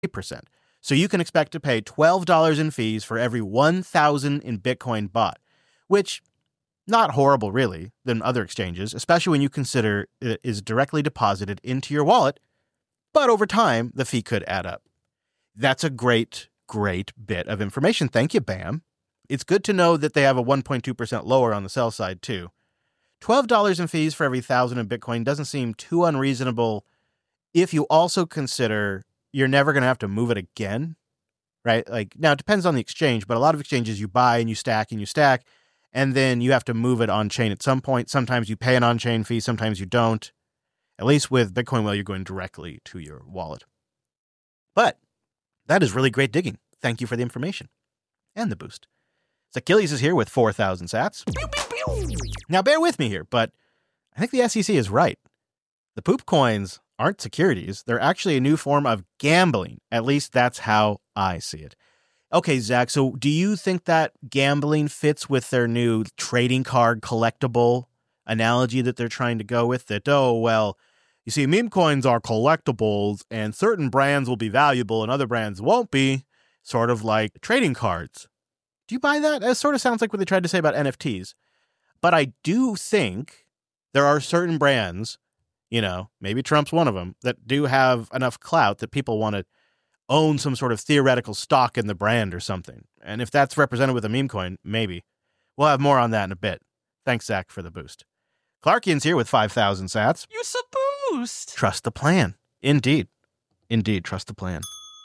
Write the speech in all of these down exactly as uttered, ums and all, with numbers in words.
percent. So you can expect to pay twelve dollars in fees for every one thousand in Bitcoin bought, which not horrible, really, than other exchanges, especially when you consider it is directly deposited into your wallet. But over time, the fee could add up. That's a great, great bit of information. Thank you, Bam. It's good to know that they have a one point two percent lower on the sell side, too. twelve dollars in fees for every one thousand in Bitcoin doesn't seem too unreasonable if you also consider you're never going to have to move it again, right? Like, now, it depends on the exchange, but a lot of exchanges you buy and you stack and you stack, and then you have to move it on-chain at some point. Sometimes you pay an on-chain fee, sometimes you don't. At least with Bitcoin Whale, you're going directly to your wallet. But that is really great digging. Thank you for the information and the boost. Achilles is here with four thousand sats. Pew, pew, pew. Now, bear with me here, but I think the S E C is right. The poop coins aren't securities. They're actually a new form of gambling. At least that's how I see it. Okay, Zach, so do you think that gambling fits with their new trading card collectible analogy that they're trying to go with? That, oh, well, you see, meme coins are collectibles and certain brands will be valuable and other brands won't be, sort of like trading cards. Do you buy that? It sort of sounds like what they tried to say about N F Ts. But I do think there are certain brands, you know, maybe Trump's one of them, that do have enough clout that people want to own some sort of theoretical stock in the brand or something. And if that's represented with a meme coin, maybe. We'll have more on that in a bit. Thanks, Zach, for the boost. Clarkian's here with five thousand sats. You a boost. Trust the plan. Indeed. Indeed, trust the plan.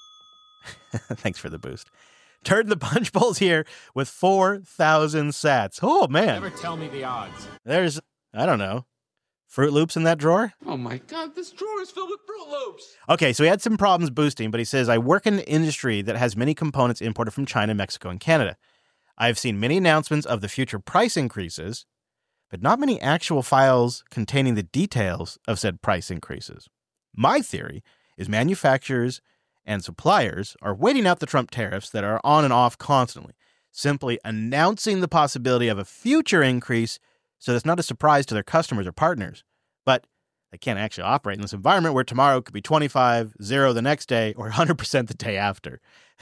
Thanks for the boost. Turd the Punch Bowl's here with four thousand sats. Oh, man. Never tell me the odds. There's, I don't know, Fruit Loops in that drawer? Oh my God, this drawer is filled with Fruit Loops. Okay, so he had some problems boosting, but he says, I work in an industry that has many components imported from China, Mexico, and Canada. I've seen many announcements of the future price increases, but not many actual files containing the details of said price increases. My theory is manufacturers and suppliers are waiting out the Trump tariffs that are on and off constantly, simply announcing the possibility of a future increase so that's not a surprise to their customers or partners. But they can't actually operate in this environment where tomorrow could be twenty-five, zero the next day, or one hundred percent the day after.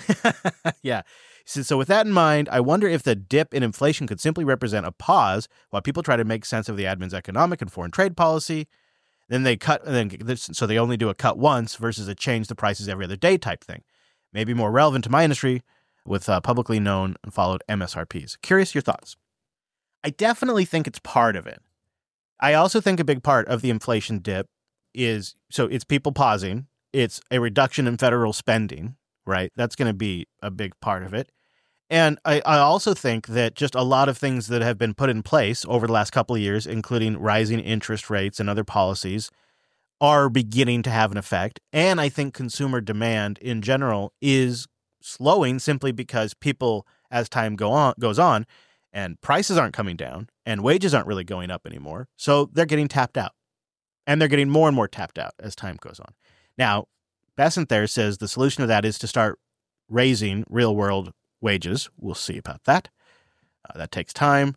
Yeah. So, so with that in mind, I wonder if the dip in inflation could simply represent a pause while people try to make sense of the admin's economic and foreign trade policy. Then they cut, then so they only do a cut once versus a change the prices every other day type thing. Maybe more relevant to my industry with uh, publicly known and followed M S R Ps. Curious your thoughts. I definitely think it's part of it. I also think a big part of the inflation dip is, so it's people pausing. It's a reduction in federal spending, right? That's going to be a big part of it. And I, I also think that just a lot of things that have been put in place over the last couple of years, including rising interest rates and other policies, are beginning to have an effect. And I think consumer demand in general is slowing simply because people, as time go on, goes on, and prices aren't coming down, and wages aren't really going up anymore, so they're getting tapped out. And they're getting more and more tapped out as time goes on. Now, Besant there says the solution to that is to start raising real-world wages. We'll see about that. Uh, that takes time.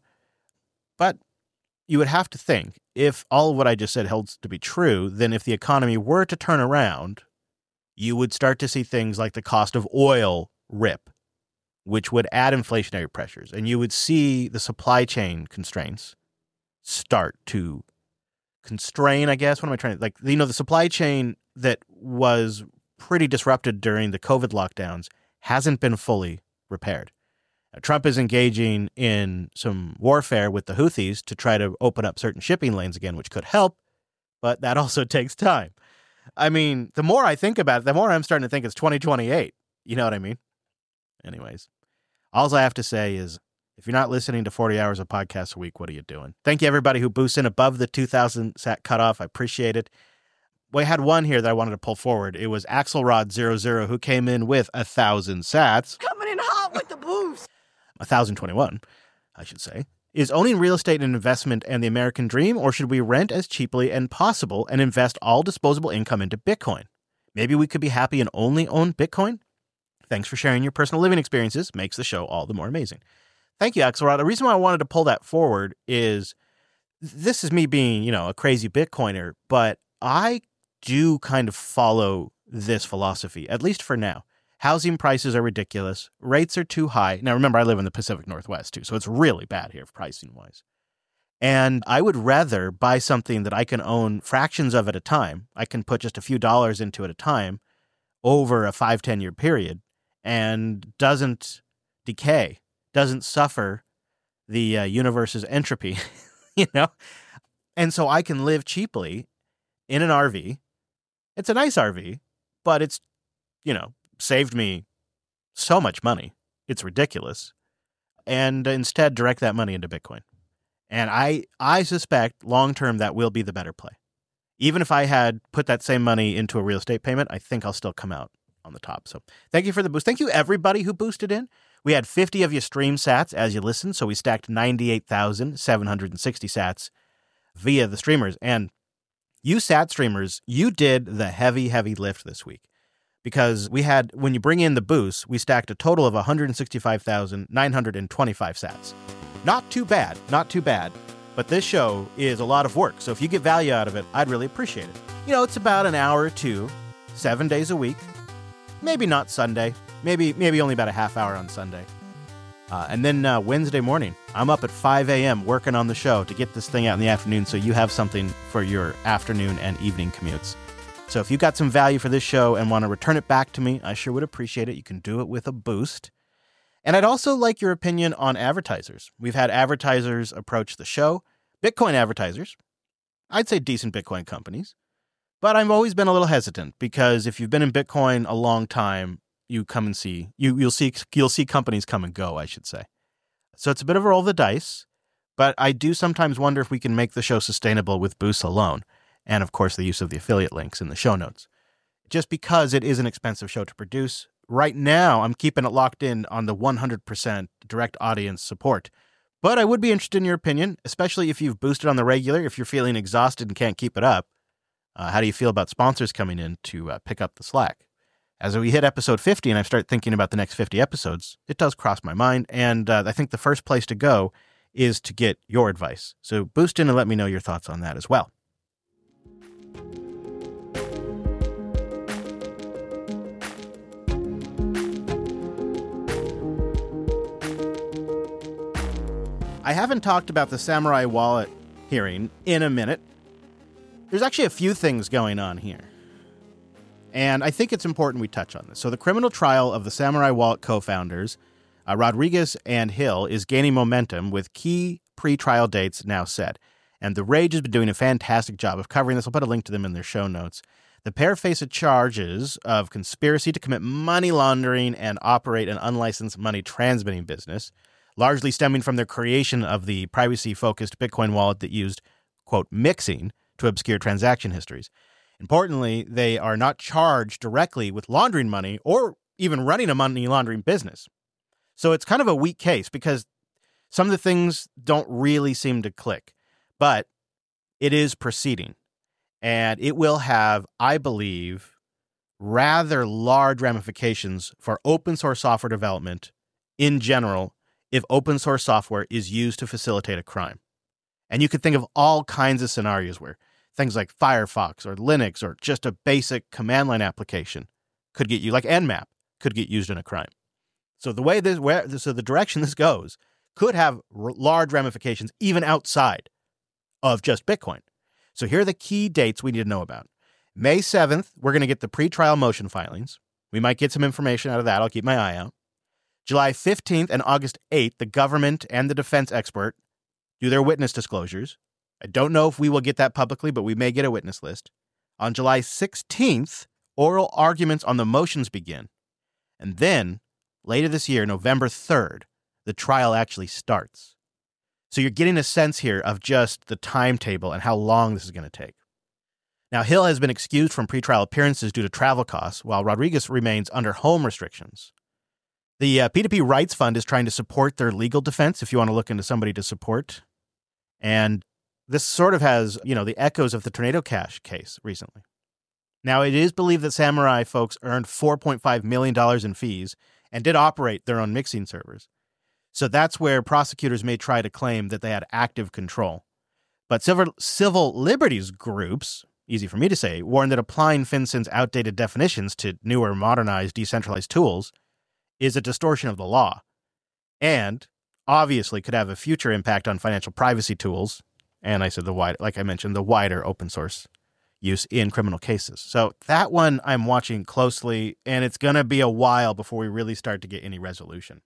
But you would have to think, if all of what I just said holds to be true, then if the economy were to turn around, you would start to see things like the cost of oil rip, which would add inflationary pressures. And you would see the supply chain constraints start to constrain, I guess. What am I trying to, like, you know, the supply chain that was pretty disrupted during the COVID lockdowns hasn't been fully repaired. Now, Trump is engaging in some warfare with the Houthis to try to open up certain shipping lanes again, which could help, but that also takes time. I mean, the more I think about it, the more I'm starting to think it's twenty twenty-eight. You know what I mean? Anyways, all I have to say is, if you're not listening to forty hours of podcasts a week, what are you doing? Thank you, everybody who boosts in above the two thousand sat cutoff. I appreciate it. We had one here that I wanted to pull forward. It was Axelrod zero zero, who came in with one thousand sats. Coming in hot with the boost. one thousand twenty-one, I should say. Is owning real estate an investment and the American dream, or should we rent as cheaply as possible and invest all disposable income into Bitcoin? Maybe we could be happy and only own Bitcoin? Thanks for sharing your personal living experiences. Makes the show all the more amazing. Thank you, Axelrod. The reason why I wanted to pull that forward is this is me being, you know, a crazy Bitcoiner, but I do kind of follow this philosophy, at least for now. Housing prices are ridiculous. Rates are too high. Now, remember, I live in the Pacific Northwest, too, so it's really bad here pricing-wise. And I would rather buy something that I can own fractions of at a time. I can put just a few dollars into at a time over a five, ten-year period and doesn't decay, doesn't suffer the uh, universe's entropy, you know? And so I can live cheaply in an R V. It's a nice R V, but it's, you know, saved me so much money. It's ridiculous. And instead direct that money into Bitcoin. And I, I suspect long-term that will be the better play. Even if I had put that same money into a real estate payment, I think I'll still come out on the top. So thank you for the boost. Thank you, everybody who boosted in. We had fifty of you stream sats as you listened, so we stacked ninety-eight thousand seven hundred sixty sats via the streamers. And you sat streamers, you did the heavy, heavy lift this week. Because we had, when you bring in the boost, we stacked a total of one hundred sixty-five thousand nine hundred twenty-five sats. Not too bad, not too bad. But this show is a lot of work, so if you get value out of it, I'd really appreciate it. You know, it's about an hour or two, seven days a week. Maybe not Sunday. Maybe maybe only about a half hour on Sunday. Uh, and then uh, Wednesday morning, I'm up at five a.m. working on the show to get this thing out in the afternoon so you have something for your afternoon and evening commutes. So if you got some value for this show and want to return it back to me, I sure would appreciate it. You can do it with a boost. And I'd also like your opinion on advertisers. We've had advertisers approach the show, Bitcoin advertisers. I'd say decent Bitcoin companies. But I've always been a little hesitant because if you've been in Bitcoin a long time, you come and see, you, you'll see you'll see companies come and go, I should say. So it's a bit of a roll of the dice, but I do sometimes wonder if we can make the show sustainable with boosts alone. And of course, the use of the affiliate links in the show notes. Just because it is an expensive show to produce, right now I'm keeping it locked in on the one hundred percent direct audience support. But I would be interested in your opinion, especially if you've boosted on the regular, if you're feeling exhausted and can't keep it up. Uh, how do you feel about sponsors coming in to uh, pick up the slack? As we hit episode fifty and I start thinking about the next fifty episodes, it does cross my mind. And uh, I think the first place to go is to get your advice. So boost in and let me know your thoughts on that as well. I haven't talked about the Samurai Wallet hearing in a minute. There's actually a few things going on here. And I think it's important we touch on this. So the criminal trial of the Samurai Wallet co-founders, uh, Rodriguez and Hill, is gaining momentum with key pre-trial dates now set. And The Rage has been doing a fantastic job of covering this. I'll put a link to them in their show notes. The pair face charges of conspiracy to commit money laundering and operate an unlicensed money transmitting business, largely stemming from their creation of the privacy-focused Bitcoin wallet that used, quote, mixing to obscure transaction histories. Importantly, they are not charged directly with laundering money or even running a money laundering business. So it's kind of a weak case because some of the things don't really seem to click. But it is proceeding. And it will have, I believe, rather large ramifications for open source software development in general if open source software is used to facilitate a crime. And you could think of all kinds of scenarios where things like Firefox or Linux or just a basic command line application could get you, like Nmap, could get used in a crime. So the way this, where, so the direction this goes could have r- large ramifications even outside of just Bitcoin. So here are the key dates we need to know about. May seventh, we're going to get the pre-trial motion filings. We might get some information out of that. I'll keep my eye out. July fifteenth and August eighth, the government and the defense expert do their witness disclosures. I don't know if we will get that publicly, but we may get a witness list. On July sixteenth, oral arguments on the motions begin. And then, later this year, November third, the trial actually starts. So you're getting a sense here of just the timetable and how long this is going to take. Now, Hill has been excused from pretrial appearances due to travel costs, while Rodriguez remains under home restrictions. The uh, P two P Rights Fund is trying to support their legal defense, if you want to look into somebody to support. And this sort of has, you know, the echoes of the Tornado Cash case recently. Now, it is believed that Samurai folks earned four point five million dollars in fees and did operate their own mixing servers. So that's where prosecutors may try to claim that they had active control. But civil, civil liberties groups, easy for me to say, warned that applying FinCEN's outdated definitions to newer, modernized, decentralized tools is a distortion of the law and obviously could have a future impact on financial privacy tools. And I said the wide, like I mentioned, the wider open source use in criminal cases. So that one I'm watching closely, and it's going to be a while before we really start to get any resolution.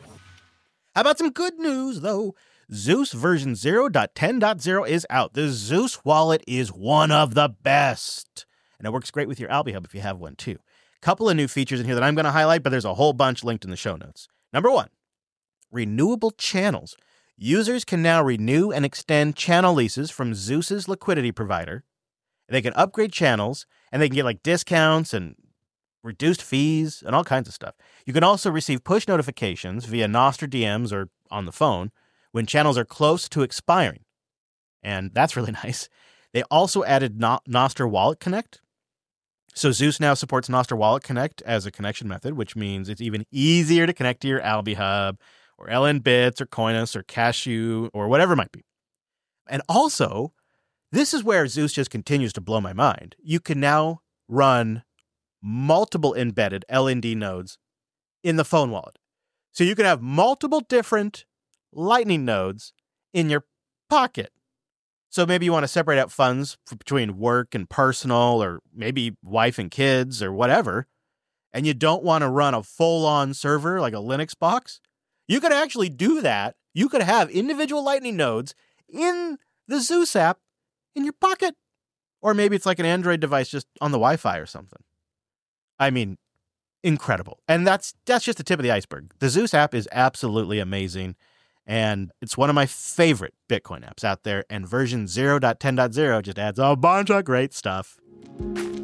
How about some good news, though? Zeus version zero point ten point zero is out. The Zeus wallet is one of the best, and it works great with your AlbiHub if you have one, too. Couple of new features in here that I'm going to highlight, but there's a whole bunch linked in the show notes. Number one, renewable channels. Users can now renew and extend channel leases from Zeus's liquidity provider. They can upgrade channels, and they can get like discounts and reduced fees and all kinds of stuff. You can also receive push notifications via Nostr D Ms or on the phone when channels are close to expiring. And that's really nice. They also added no- Nostr Wallet Connect. So Zeus now supports Nostr Wallet Connect as a connection method, which means it's even easier to connect to your AlbiHub or L N Bits or Coinus or Cashew or whatever it might be. And also, this is where Zeus just continues to blow my mind. You can now run multiple embedded L N D nodes in the phone wallet. So you can have multiple different Lightning nodes in your pocket. So maybe you want to separate out funds between work and personal, or maybe wife and kids or whatever, and you don't want to run a full-on server like a Linux box. You could actually do that. You could have individual Lightning nodes in the Zeus app in your pocket. Or maybe it's like an Android device just on the Wi-Fi or something. I mean, incredible. And that's that's just the tip of the iceberg. The Zeus app is absolutely amazing. And it's one of my favorite Bitcoin apps out there. And version zero point ten point zero just adds a bunch of great stuff.